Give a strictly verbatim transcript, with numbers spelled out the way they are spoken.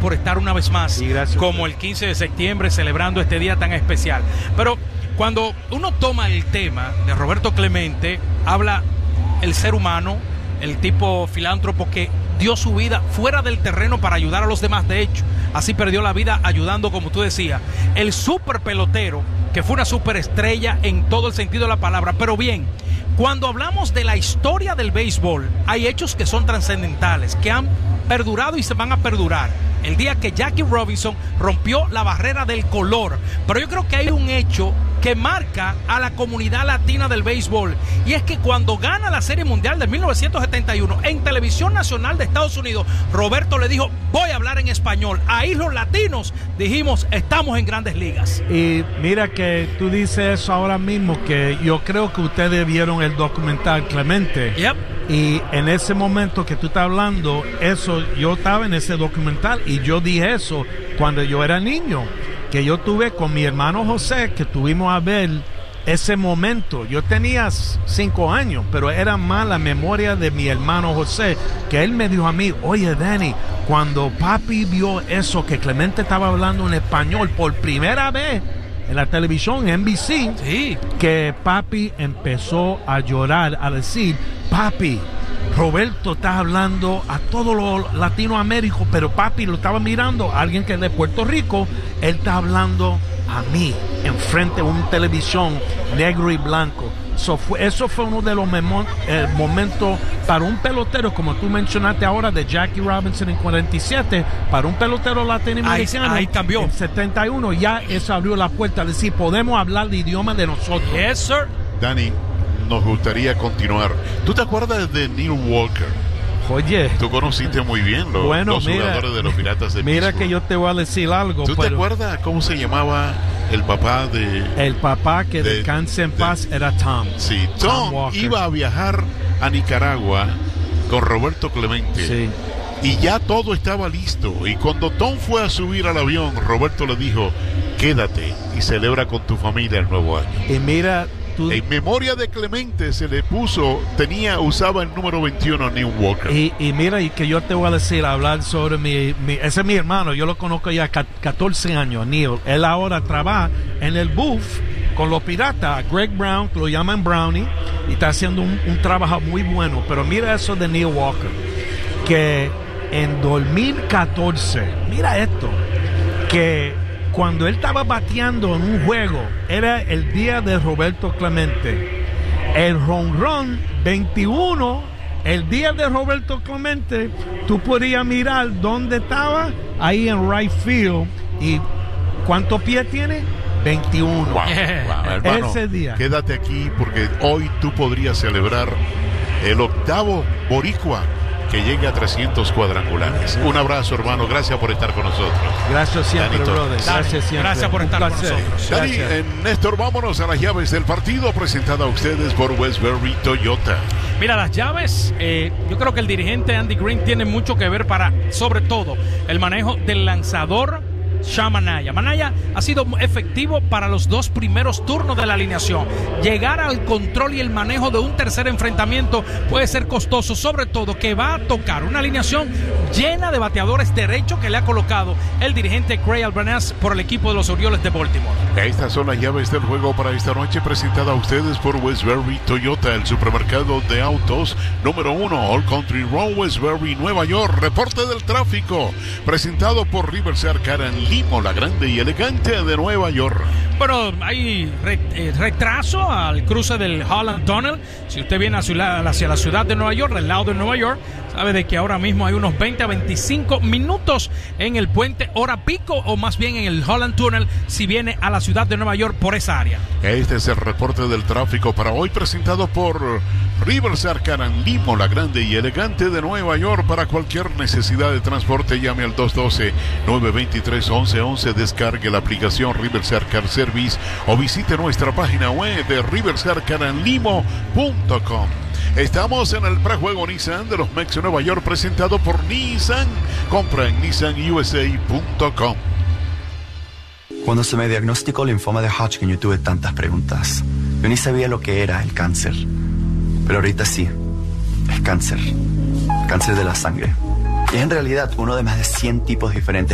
por estar una vez más sí, como el quince de septiembre celebrando este día tan especial. Pero cuando uno toma el tema de Roberto Clemente, habla el ser humano, el tipo filántropo que dio su vida fuera del terreno para ayudar a los demás. De hecho, así perdió la vida ayudando, como tú decías, el super pelotero, que fue una superestrella en todo el sentido de la palabra. Pero bien, cuando hablamos de la historia del béisbol, hay hechos que son trascendentales, que han perdurado y se van a perdurar. El día que Jackie Robinson rompió la barrera del color. Pero yo creo que hay un hecho que marca a la comunidad latina del béisbol, y es que cuando gana la Serie Mundial de mil novecientos setenta y uno en Televisión Nacional de Estados Unidos, Roberto le dijo: voy a hablar en español. Ahí los latinos dijimos: estamos en Grandes Ligas. Y mira que tú dices eso ahora mismo, que yo creo que ustedes vieron el documental Clemente. Yep. Y en ese momento que tú estás hablando, eso, yo estaba en ese documental y yo dije eso cuando yo era niño, que yo tuve con mi hermano José, que tuvimos a ver ese momento. Yo tenía cinco años, pero era más la memoria de mi hermano José, que él me dijo a mí: oye, Danny, cuando papi vio eso, que Clemente estaba hablando en español por primera vez en la televisión, en N B C, sí, que papi empezó a llorar, a decir: papi, Roberto está hablando a todos los latinoamericanos, pero papi lo estaba mirando a alguien que es de Puerto Rico, él está hablando a mí, enfrente de una televisión negro y blanco. So, fue, eso fue uno de los memo, eh, momentos para un pelotero, como tú mencionaste ahora, de Jackie Robinson en cuarenta y siete, para un pelotero latinoamericano. Ahí, ahí cambió. En setenta y uno ya eso abrió la puerta a decir: podemos hablar el idioma de nosotros. Yes, sir. Danny, nos gustaría continuar. ¿Tú te acuerdas de Neil Walker? Oye, tú conociste muy bien los, bueno, los mira, jugadores de los Piratas de Mira Pittsburgh. que yo te voy a decir algo. ¿Tú pero te acuerdas cómo se llamaba el papá de... El papá que de, descanse en de, paz era Tom. Sí, Tom, Tom iba a viajar a Nicaragua con Roberto Clemente. Sí. Y ya todo estaba listo. Y cuando Tom fue a subir al avión, Roberto le dijo: quédate y celebra con tu familia el nuevo año. Y mira... Tú... En memoria de Clemente se le puso, tenía, usaba el número veintiuno Neil Walker. Y, y mira, y que yo te voy a decir, hablar sobre mi, mi, ese es mi hermano, yo lo conozco ya catorce años, Neil. Él ahora trabaja en el booth con los Piratas, Greg Brown, que lo llaman Brownie, y está haciendo un, un trabajo muy bueno. Pero mira eso de Neil Walker, que en dos mil catorce, mira esto, que cuando él estaba bateando en un juego, era el día de Roberto Clemente. El jonrón veintiuno, el día de Roberto Clemente, tú podías mirar dónde estaba, ahí en right field. ¿Y cuántos pies tiene? veintiuno. Wow, wow, hermano, ese día. Quédate aquí porque hoy tú podrías celebrar el octavo boricua que llegue a trescientos cuadrangulares. Un abrazo, hermano. Gracias por estar con nosotros. Gracias siempre, Danny, brother. Gracias siempre. Gracias por estar con nosotros. Danny, eh, Néstor, vámonos a las llaves del partido, presentada a ustedes por Westbury Toyota. Mira, las llaves, eh, yo creo que el dirigente Andy Green tiene mucho que ver para, sobre todo, el manejo del lanzador Sean Manaea. Manaea ha sido efectivo para los dos primeros turnos de la alineación. Llegar al control y el manejo de un tercer enfrentamiento puede ser costoso, sobre todo que va a tocar una alineación llena de bateadores derechos que le ha colocado el dirigente Craig Albanese por el equipo de los Orioles de Baltimore. Estas son las llaves del juego para esta noche, presentada a ustedes por Westbury Toyota, el supermercado de autos número uno, All Country Road, Westbury, Nueva York. Reporte del tráfico, presentado por Riverside Car and Limo, la grande y elegante de Nueva York. Bueno, hay re, eh, retraso al cruce del Holland Tunnel. Si usted viene hacia, hacia la ciudad de Nueva York, del lado de Nueva York, sabe de que ahora mismo hay unos veinte a veinticinco minutos en el puente hora pico, o más bien en el Holland Tunnel, si viene a la ciudad de Nueva York por esa área. Este es el reporte del tráfico para hoy, presentado por Riverside Car and Limo, la grande y elegante de Nueva York. Para cualquier necesidad de transporte, llame al dos uno dos, nueve dos tres, once once, descargue la aplicación Riverside Car Service o visite nuestra página web de riverside car and limo punto com. Estamos en el prejuego Nissan de los Mex de Nueva York, presentado por Nissan. Compra en nissan u s a punto com. Cuando se me diagnosticó linfoma de Hodgkin, yo tuve tantas preguntas. Yo ni sabía lo que era el cáncer. Pero ahorita sí, es cáncer. Cáncer de la sangre. Y es en realidad uno de más de cien tipos diferentes